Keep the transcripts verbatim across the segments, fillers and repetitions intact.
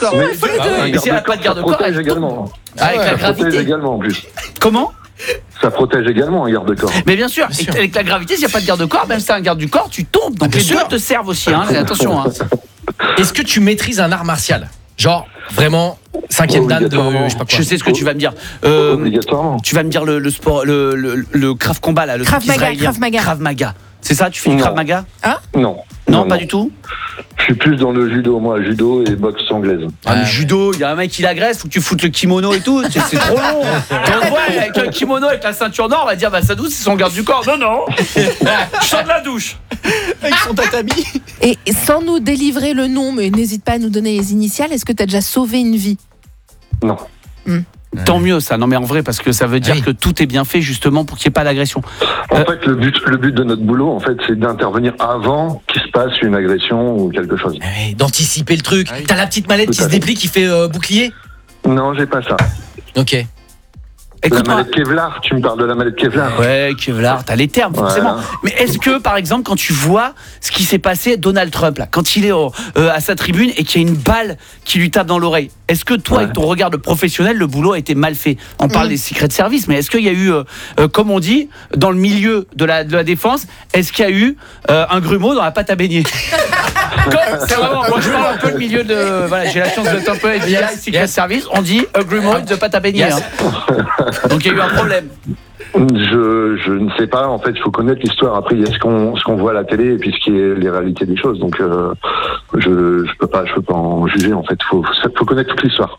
garde-corps. Mais, Mais ah, Mais s'il n'y a pas de garde-corps, protège elle tombe. également. Avec ouais, la Ça protège gravité. également en plus. Comment ? Ça protège également un garde-corps. Mais bien sûr, Bien sûr. et avec la gravité, s'il n'y a pas de garde-corps, même si t'as un garde du corps, tu tombes. Donc Bien les deux sûr. te servent aussi, hein, attention. Hein. Est-ce que tu maîtrises un art martial? Genre, vraiment, cinquième dan de. Obligatoirement. Je sais pas quoi. Je sais ce que tu vas me dire. Euh, Obligatoirement. tu vas me dire le, le sport, le, le, le Krav Combat, là, le Krav truc Maga, israélien. Krav Maga. Krav Maga. C'est ça, tu fais du Non. Krav Maga? Non. Non, pas du tout. Je suis plus dans le judo, moi, judo et boxe anglaise. Ah, mais Ah, judo, il y a un mec qui l'agresse, faut que tu foutes le kimono et tout, c'est, c'est trop long. Quand on le voit avec un kimono avec la ceinture noire, on va dire bah Sadou c'est son garde du corps. Non non. Je sors de la douche. Avec son tatami. Et sans nous délivrer le nom, mais n'hésite pas à nous donner les initiales, est-ce que tu as déjà sauvé une vie? Non. Tant mieux ça. Non mais en vrai parce que ça veut dire Oui. que tout est bien fait justement pour qu'il n'y ait pas d'agression. En Euh, fait, le but, le but de notre boulot, en fait, c'est d'intervenir avant qu'il se passe une agression ou quelque chose. Ouais, d'anticiper le truc. Ah oui. T'as la petite mallette Tout qui à se fait. déplie qui fait euh, bouclier. Non, j'ai pas ça. Ok. La Écoute-moi. mallette Kevlar, tu me parles de la mallette Kevlar. Ouais, Kevlar, t'as les termes forcément. Voilà. Mais est-ce que par exemple quand tu vois ce qui s'est passé Donald Trump là, quand il est au- euh, à sa tribune et qu'il y a une balle qui lui tape dans l'oreille, est-ce que toi Ouais. avec ton regard de professionnel le boulot a été mal fait? On parle Mm. des secret services, mais est-ce qu'il y a eu, euh, euh, comme on dit, dans le milieu de la, de la défense, est-ce qu'il y a eu euh, un grumeau dans la pâte à beignet? Comme- C'est vraiment, moi je parle un peu le milieu de, voilà, j'ai la chance d'être un peu F B I, Yes, secret yes. service, on dit a grumeau de pâte à beignet. Yes. hein. Donc il y a eu un problème. Je, je ne sais pas. En fait, il faut connaître l'histoire. Après, il y a ce qu'on, ce qu'on voit à la télé et puis ce qui est les réalités des choses. Donc, euh, je, je peux pas, je peux pas en juger. En fait, faut, faut connaître toute l'histoire.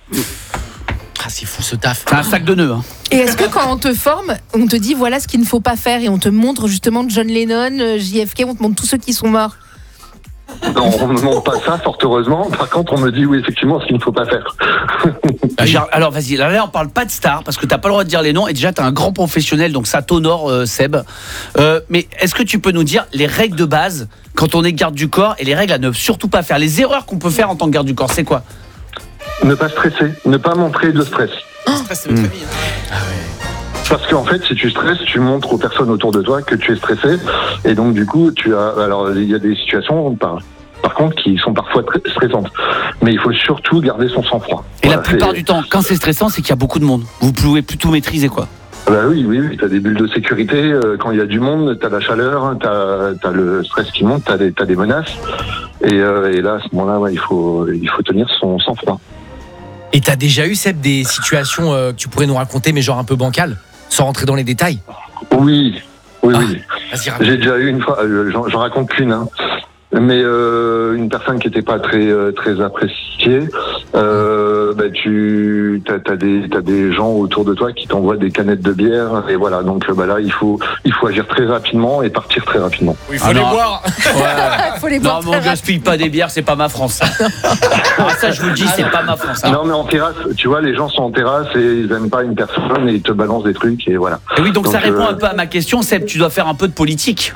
Ah, c'est fou ce taf. C'est un sac de nœuds. Hein. Et est-ce que quand on te forme, on te dit voilà ce qu'il ne faut pas faire et on te montre justement John Lennon, euh, J F K, on te montre tous ceux qui sont morts? Non, on ne me montre pas ça, fort heureusement. Par contre, on me dit oui, effectivement, ce qu'il ne faut pas faire. Genre, alors vas-y, là, là on parle pas de stars parce que t'as pas le droit de dire les noms et déjà t'es un grand professionnel donc ça t'honore euh, Seb. Euh, mais est-ce que tu peux nous dire les règles de base quand on est garde du corps et les règles à ne surtout pas faire, les erreurs qu'on peut faire en tant que garde du corps, c'est quoi? Ne pas stresser, ne pas montrer de stress. Stress, c'est notre famille. hein. Parce qu'en fait, si tu stresses, tu montres aux personnes autour de toi que tu es stressé. Et donc, du coup, tu as. Alors, il y a des situations, par, par contre, qui sont parfois très stressantes. Mais il faut surtout garder son sang-froid. Et Voilà, la plupart c'est- du temps, quand c'est stressant, c'est qu'il y a beaucoup de monde. Vous pouvez plus tout maîtriser quoi. Bah oui, oui, oui. Tu as des bulles de sécurité. euh, Quand il y a du monde, tu as la chaleur, tu as, le stress qui monte, tu as, t'as des menaces. Et, euh, et là, à ce moment-là, ouais, il, faut, il faut tenir son sang-froid. Et t'as déjà eu, Seb, des situations euh, que tu pourrais nous raconter, mais genre un peu bancales, sans rentrer dans les détails? Oui, oui, Ah. oui. Vas-y, raconte. J'ai déjà eu une fois, euh, j'en, j'en raconte qu'une, hein. Mais euh, une personne qui n'était pas très euh, très appréciée, euh, bah, tu t'as, t'as des t'as des gens autour de toi qui t'envoient des canettes de bière et voilà, donc euh, bah là il faut il faut agir très rapidement et partir très rapidement. Il faut Ah les non. boire. Il faut les Non, voir mais on très rapide. gaspille pas des bières, c'est pas ma France. Ah, ça, je vous le dis, c'est pas ma France. hein. Non mais en terrasse, tu vois, les gens sont en terrasse et ils aiment pas une personne et ils te balancent des trucs et voilà. Et oui, donc, Donc, ça répond euh, un peu à ma question, Seb. Tu dois faire un peu de politique.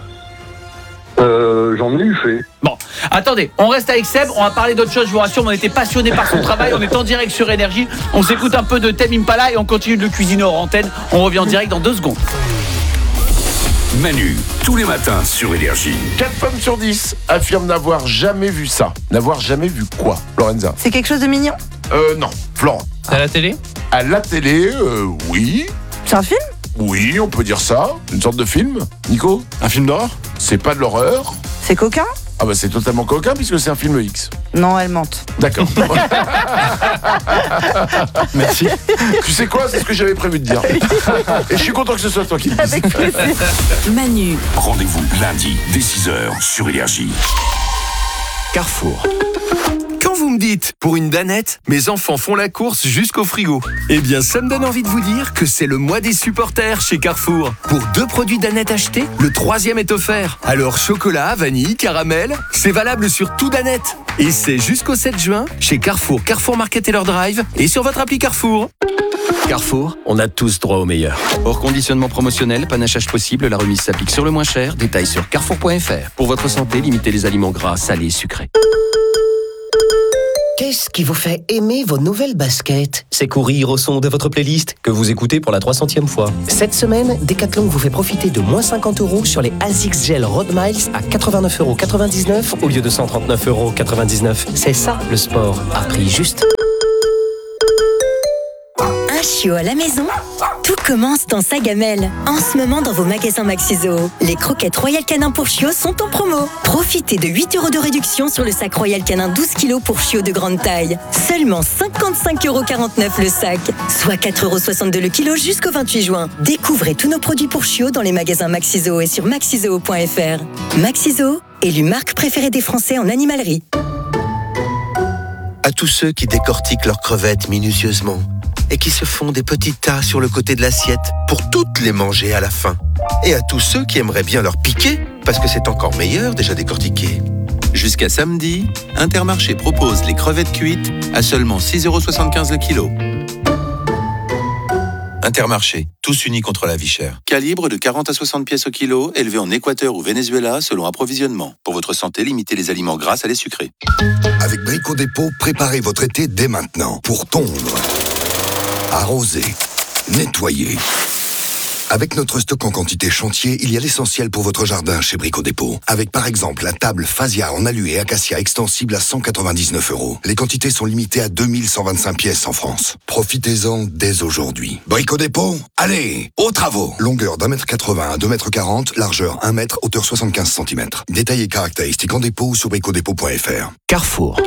Euh, j'en ai eu fait. Bon, attendez, on reste avec Seb, on va parler d'autre chose, je vous rassure, mais on était passionné par son travail, on est en direct sur Énergie, on s'écoute un peu de Tame Impala et on continue de le cuisiner hors antenne, on revient en direct dans deux secondes. Manu, tous les matins sur Énergie. quatre femmes sur dix affirment n'avoir jamais vu ça. N'avoir jamais vu quoi, Lorenza? C'est quelque chose de mignon? Euh, non. Florent. À la télé? À la télé, euh, oui. C'est un film? Oui, on peut dire ça. Une sorte de film. Nico? Un film d'horreur? C'est pas de l'horreur. C'est coquin? Ah bah c'est totalement coquin puisque c'est un film X. Non, elle mente. D'accord. Merci. Tu sais quoi? C'est ce que j'avais prévu de dire. Et je suis content que ce soit toi qui le dise. Avec plaisir. Manu. Rendez-vous lundi dès six heures sur Énergie. Carrefour. Quand vous me dites, pour une danette, mes enfants font la course jusqu'au frigo, eh bien ça me donne envie de vous dire que c'est le mois des supporters chez Carrefour. Pour deux produits danette achetés, le troisième est offert. Alors chocolat, vanille, caramel, c'est valable sur tout danette. Et c'est jusqu'au sept juin chez Carrefour, Carrefour Market et leur drive et sur votre appli Carrefour. Carrefour, on a tous droit au meilleur. Hors conditionnement promotionnel, panachage possible, la remise s'applique sur le moins cher. Détails sur carrefour point f r. Pour votre santé, limitez les aliments gras, salés, sucrés. Qu'est-ce qui vous fait aimer vos nouvelles baskets? C'est courir au son de votre playlist que vous écoutez pour la trois centième fois. Cette semaine, Decathlon vous fait profiter de moins cinquante euros sur les Asics Gel Road Miles à quatre-vingt-neuf euros quatre-vingt-dix-neuf au lieu de cent trente-neuf euros quatre-vingt-dix-neuf. C'est ça le sport, à prix juste. chiot à la maison? Tout commence dans sa gamelle. En ce moment, dans vos magasins Maxi-Zoo, les croquettes Royal Canin pour chiots sont en promo. Profitez de huit euros de réduction sur le sac Royal Canin douze kilos pour chiots de grande taille. Seulement cinquante-cinq euros quarante-neuf le sac, soit quatre euros soixante-deux le kilo jusqu'au vingt-huit juin. Découvrez tous nos produits pour chiots dans les magasins Maxi-Zoo et sur maxizoo point f r. Maxi-Zoo, élu marque préférée des Français en animalerie. À tous ceux qui décortiquent leurs crevettes minutieusement et qui se font des petits tas sur le côté de l'assiette pour toutes les manger à la fin. Et à tous ceux qui aimeraient bien leur piquer parce que c'est encore meilleur déjà décortiqué. Jusqu'à samedi, Intermarché propose les crevettes cuites à seulement six euros soixante-quinze le kilo. Intermarché, tous unis contre la vie chère. Calibre de quarante à soixante pièces au kilo, élevé en Équateur ou Venezuela selon approvisionnement. Pour votre santé, limitez les aliments gras à les sucrés. Avec Brico Dépôt, préparez votre été dès maintenant pour tondre, arroser, nettoyer. Avec notre stock en quantité chantier, il y a l'essentiel pour votre jardin chez Brico Dépôt. Avec par exemple la table Phasia en alu et acacia extensible à cent quatre-vingt-dix-neuf euros. Les quantités sont limitées à deux mille cent vingt-cinq pièces en France. Profitez-en dès aujourd'hui. Brico Dépôt, allez, aux travaux. Longueur d'un mètre quatre-vingts à deux mètres quarante, largeur un mètre, hauteur soixante-quinze centimètres. Détails et caractéristiques en dépôt ou sur brico dépôt point f r. Carrefour.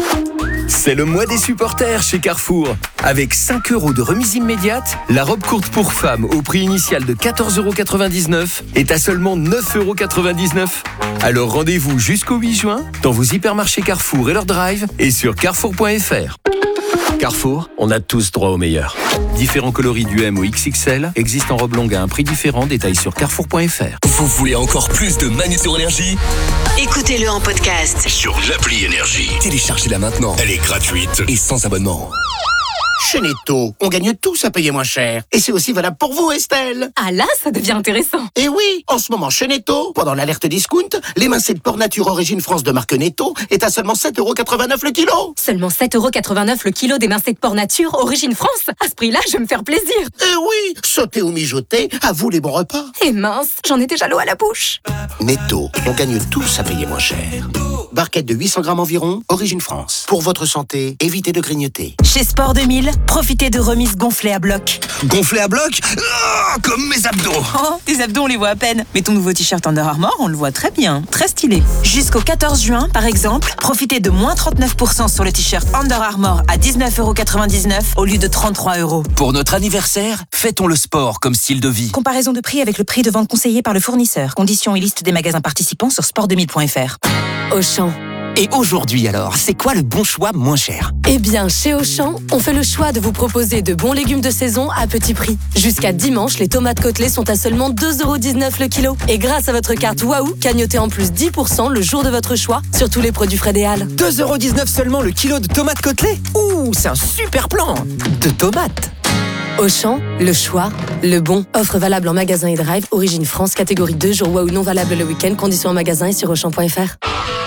C'est le mois des supporters chez Carrefour. Avec cinq euros de remise immédiate, la robe courte pour femmes au prix initial de quatorze euros quatre-vingt-dix-neuf est à seulement neuf euros quatre-vingt-dix-neuf. Alors rendez-vous jusqu'au huit juin dans vos hypermarchés Carrefour et leur drive et sur carrefour point f r. Carrefour, on a tous droit au meilleur. Différents coloris du M au X X L existent en robe longue à un prix différent. Détails sur carrefour point f r. Vous voulez encore plus de Manu sur Énergie? Écoutez-le en podcast sur l'appli Énergie. Téléchargez-la maintenant. Elle est gratuite et sans abonnement. Chez Netto, on gagne tous à payer moins cher. Et c'est aussi valable pour vous, Estelle. Ah là, ça devient intéressant. Et oui, en ce moment, chez Netto, pendant l'alerte discount, l'émincé de porc nature origine France de marque Netto est à seulement sept euros quatre-vingt-neuf le kilo. Seulement sept euros quatre-vingt-neuf le kilo d'émincé de porc nature origine France. À ce prix-là, je vais me faire plaisir. Et oui, sauter ou mijoter, à vous les bons repas. Et mince, j'en ai déjà l'eau à la bouche. Netto, on gagne tous à payer moins cher. Barquette de huit cents grammes environ, origine France. Pour votre santé, évitez de grignoter. Chez Sport deux mille, profitez de remises gonflées à bloc. Gonflées à bloc oh, comme mes abdos. Oh, tes abdos, on les voit à peine. Mais ton nouveau t-shirt Under Armour, on le voit très bien. Très stylé. Jusqu'au quatorze juin, par exemple, profitez de moins trente-neuf pour cent sur le t-shirt Under Armour à dix-neuf euros quatre-vingt-dix-neuf au lieu de trente-trois euros. Pour notre anniversaire, fêtons le sport comme style de vie. Comparaison de prix avec le prix de vente conseillé par le fournisseur. Conditions et liste des magasins participants sur sport deux mille point f r. Auchan. Et aujourd'hui alors, c'est quoi le bon choix moins cher? Eh bien, chez Auchan, on fait le choix de vous proposer de bons légumes de saison à petit prix. Jusqu'à dimanche, les tomates côtelées sont à seulement deux euros dix-neuf le kilo. Et grâce à votre carte Waouh, cagnotez en plus dix pour cent le jour de votre choix sur tous les produits frais des Halles. deux euros dix-neuf seulement le kilo de tomates côtelées? Ouh, c'est un super plan de tomates. Auchan, le choix, le bon. Offre valable en magasin et drive, origine France, catégorie deux, jour Waouh non valable le week-end, conditions en magasin et sur auchan point f r.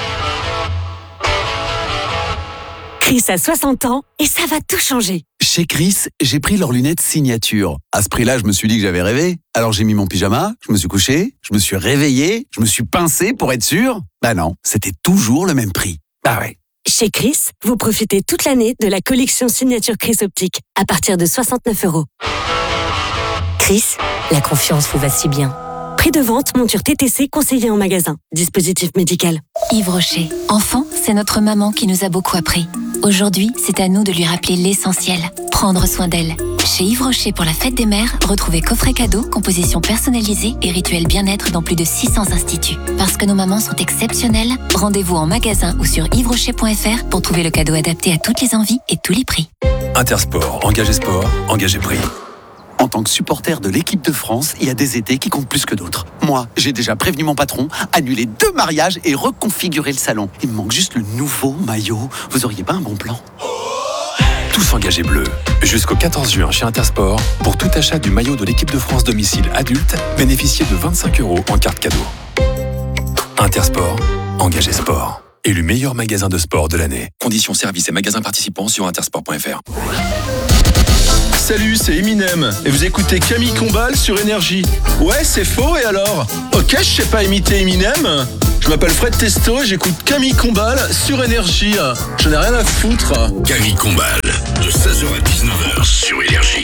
Chris a soixante ans et ça va tout changer. Chez Chris, j'ai pris leurs lunettes signature. À ce prix-là, je me suis dit que j'avais rêvé. Alors j'ai mis mon pyjama, je me suis couché, je me suis réveillé, je me suis pincé pour être sûr. Bah non, c'était toujours le même prix. Bah ouais. Chez Chris, vous profitez toute l'année de la collection signature Chris Optique à partir de soixante-neuf euros. Chris, la confiance vous va si bien. Prix de vente, monture T T C conseillé en magasin. Dispositif médical. Yves Rocher. Enfant, c'est notre maman qui nous a beaucoup appris. Aujourd'hui, c'est à nous de lui rappeler l'essentiel. Prendre soin d'elle. Chez Yves Rocher pour la fête des mères, retrouvez coffret cadeau, composition personnalisée et rituel bien-être dans plus de six cents instituts. Parce que nos mamans sont exceptionnelles, rendez-vous en magasin ou sur yves rocher point f r pour trouver le cadeau adapté à toutes les envies et tous les prix. Intersport, engagé sport, engagé prix. En tant que supporter de l'équipe de France, il y a des étés qui comptent plus que d'autres. Moi, j'ai déjà prévenu mon patron, annulé deux mariages et reconfiguré le salon. Il me manque juste le nouveau maillot. Vous auriez pas un bon plan? Tous engagés bleus. Jusqu'au quatorze juin chez Intersport, pour tout achat du maillot de l'équipe de France domicile adulte, bénéficiez de vingt-cinq euros en carte cadeau. Intersport, engagé sport. Élu meilleur magasin de sport de l'année. Conditions services et magasins participants sur intersport point f r. Salut, c'est Eminem et vous écoutez Camille Combal sur Énergie. Ouais, c'est faux et alors? Ok, je sais pas imiter Eminem. Je m'appelle Fred Testo et j'écoute Camille Combal sur Énergie. J'en ai rien à foutre. Camille Combal, de seize heures à dix-neuf heures sur Énergie.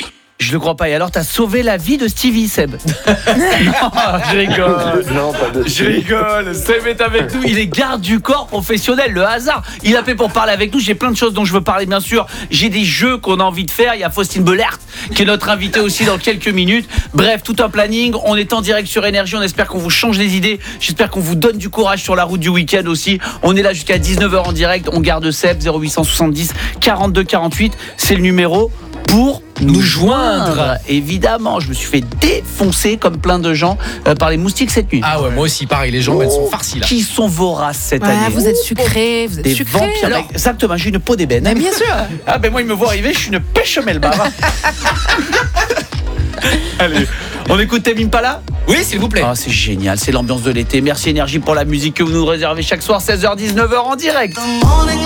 Je le crois pas. Et alors, t'as sauvé la vie de Stevie, Seb. Non, je rigole. Non, pas de Je rigole. Seb est avec nous. Il est garde du corps professionnel. Le hasard. Il a fait pour parler avec nous. J'ai plein de choses dont je veux parler, bien sûr. J'ai des jeux qu'on a envie de faire. Il y a Faustine Bollert, qui est notre invitée aussi dans quelques minutes. Bref, tout un planning. On est en direct sur Énergie. On espère qu'on vous change les idées. J'espère qu'on vous donne du courage sur la route du week-end aussi. On est là jusqu'à dix-neuf heures en direct. On garde Seb. zéro huit cent soixante-dix quarante-deux quarante-huit. C'est le numéro pour nous joindre. Évidemment, je me suis fait défoncer comme plein de gens euh, par les moustiques cette nuit. Ah ouais, moi aussi, pareil, les jambes, elles sont farcies là. Qui sont voraces cette Ouais, année. vous êtes sucrés, vous êtes Des sucrés. vampires. alors. Exactement, j'ai une peau d'ébène. Mais bien sûr. Ah ben moi, ils me voient arriver, je suis une pêche melba. Allez, on écoute Tame Impala ? Oui, s'il vous plaît. Ah, c'est génial, c'est l'ambiance de l'été. Merci Énergie pour la musique que vous nous réservez chaque soir, seize heures dix-neuf heures en direct. The morning